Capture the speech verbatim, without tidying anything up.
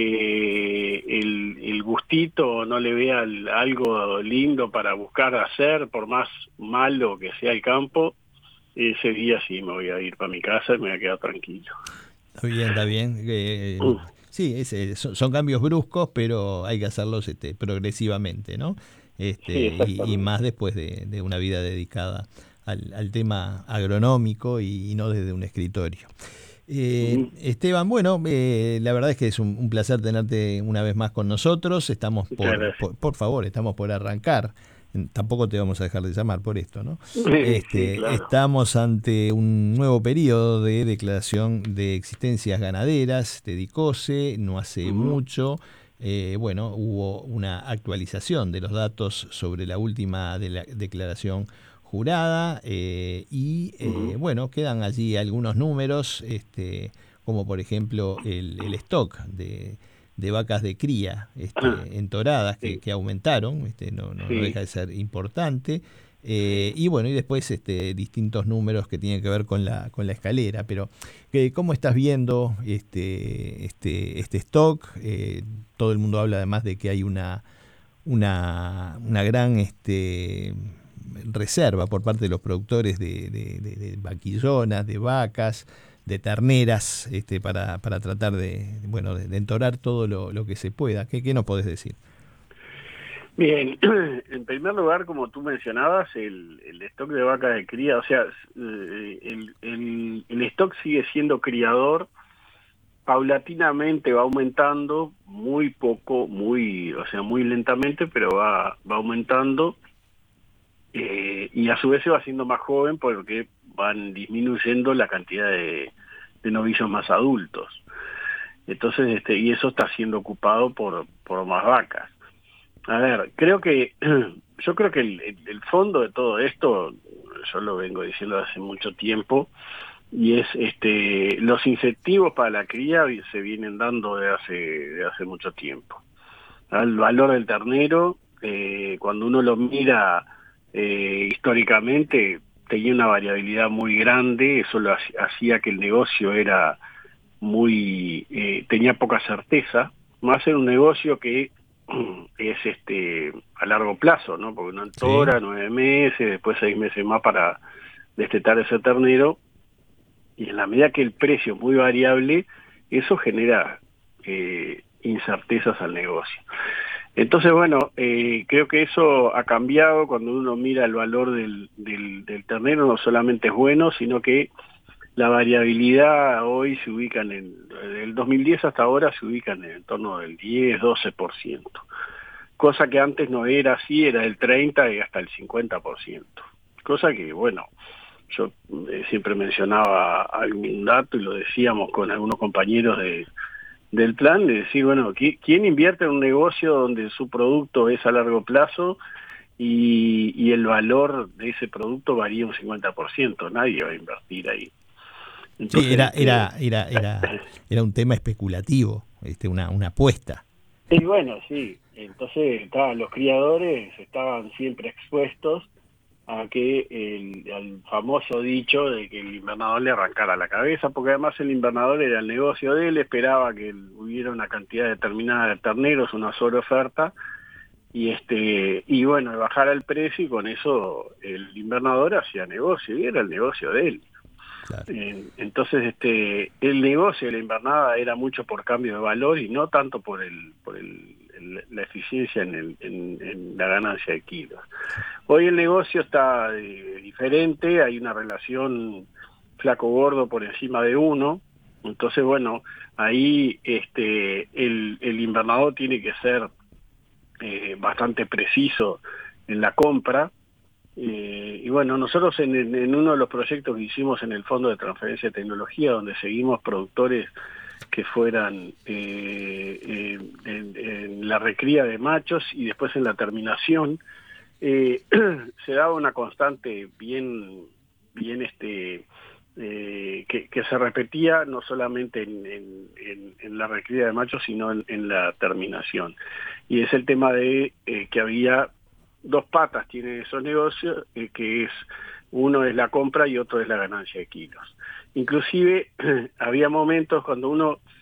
eh, el, el gustito, no le vea el- algo lindo para buscar hacer, por más malo que sea el campo, ese día sí me voy a ir para mi casa y me voy a quedar tranquilo. Está bien, está bien. Eh, Mm, sí, es, eh, son, son cambios bruscos, pero hay que hacerlos este, progresivamente, ¿no? Sí, Este, y, y exactamente. más después de, de una vida dedicada al, al tema agronómico y, y no desde un escritorio. Eh, Mm, Esteban, bueno, eh, la verdad es que es un, un placer tenerte una vez más con nosotros. Estamos muchas por, gracias. por, por favor, estamos por arrancar. Tampoco te vamos a dejar de llamar por esto, ¿no? Sí, Este, claro. estamos ante un nuevo periodo de declaración de existencias ganaderas de DICOSE, no hace Ujú, mucho. Eh, bueno, hubo una actualización de los datos sobre la última de la declaración jurada eh, y eh, ujú. bueno, quedan allí algunos números, este, como por ejemplo el, el stock de, de vacas de cría este, entoradas que, Sí, que aumentaron, este, no, no, no sí. deja de ser importante. Eh, Sí. y bueno, y después este, distintos números que tienen que ver con la, con la escalera. Pero, eh, ¿cómo estás viendo este, este, este stock? Eh, todo el mundo habla además de que hay una, una, una gran este, reserva por parte de los productores de, de, de, de vaquillonas, de vacas, de terneras, este, para, para tratar de, bueno, de, de entorar todo lo, lo que se pueda. ¿Qué, qué nos podés decir? Bien, en primer lugar, como tú mencionabas, el, el stock de vaca de cría, o sea, eh, el, el, el stock sigue siendo criador, paulatinamente va aumentando, muy poco, muy, o sea, muy lentamente, pero va, va aumentando, eh, y a su vez se va haciendo más joven porque van disminuyendo la cantidad de, de novillos más adultos. Entonces, este, y eso está siendo ocupado por, por más vacas. A ver, creo que yo creo que el, el- el fondo de todo esto, yo lo vengo diciendo hace mucho tiempo, y es este los incentivos para la cría vi- se vienen dando de hace de hace mucho tiempo. El valor del ternero, eh, cuando uno lo mira eh, históricamente, tenía una variabilidad muy grande, eso lo hac- hacía que el negocio era muy eh, tenía poca certeza, más en un negocio que es este a largo plazo, ¿no? Porque uno Sí. entora nueve meses, después seis meses más para destetar ese ternero, y en la medida que el precio es muy variable, eso genera eh, incertezas al negocio. Entonces, bueno, eh, creo que eso ha cambiado cuando uno mira el valor del, del, del ternero, no solamente es bueno, sino que la variabilidad hoy se ubica en el, del dos mil diez hasta ahora se ubica en el torno del diez, doce por ciento, cosa que antes no era así, era del treinta y hasta el cincuenta por ciento, cosa que, bueno, yo eh, siempre mencionaba algún dato y lo decíamos con algunos compañeros de, del plan, de decir, bueno, ¿qui- ¿quién invierte en un negocio donde su producto es a largo plazo y, y el valor de ese producto varía un cincuenta por ciento? Nadie va a invertir ahí. Sí, Entonces, era, este, era, era, era, era un tema especulativo, este, una, una apuesta. y bueno, sí, entonces estaban los criadores, estaban siempre expuestos a que el, al famoso dicho de que el invernador le arrancara la cabeza, porque además el invernador era el negocio de él, esperaba que hubiera una cantidad determinada de terneros, una sola oferta, y este y bueno, bajara el precio y con eso el invernador hacía negocio, y era el negocio de él. Claro. Eh, entonces, este, el negocio de la invernada era mucho por cambio de valor y no tanto por el, por el, el- la eficiencia en, el, en, en la ganancia de kilos. Hoy el negocio está eh, diferente, hay una relación flaco-gordo por encima de uno, entonces bueno, ahí este, el, el invernador tiene que ser eh, bastante preciso en la compra. Eh, y bueno, nosotros en, en, en uno de los proyectos que hicimos en el Fondo de Transferencia de Tecnología, donde seguimos productores que fueran eh, eh, en, en la recría de machos y después en la terminación, eh, se daba una constante bien, bien este, eh, que, que se repetía no solamente en, en, en, en la recría de machos, sino en, en la terminación. Y es el tema de eh, que había dos patas tienen esos negocios, eh, que es uno es la compra y otro es la ganancia de kilos. Inclusive había momentos cuando uno